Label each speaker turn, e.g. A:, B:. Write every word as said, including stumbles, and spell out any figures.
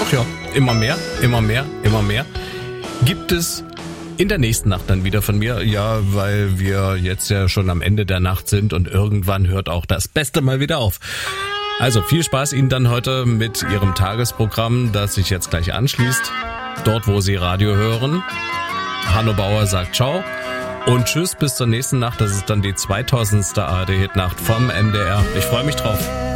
A: ach ja, immer mehr, immer mehr, immer mehr. Gibt es in der nächsten Nacht dann wieder von mir, ja, weil wir jetzt ja schon am Ende der Nacht sind und irgendwann hört auch das Beste mal wieder auf. Also viel Spaß Ihnen dann heute mit Ihrem Tagesprogramm, das sich jetzt gleich anschließt, dort wo Sie Radio hören. Hanno Bauer sagt ciao und tschüss bis zur nächsten Nacht, das ist dann die zweitausendste A R D-Hitnacht vom M D R. Ich freue mich drauf.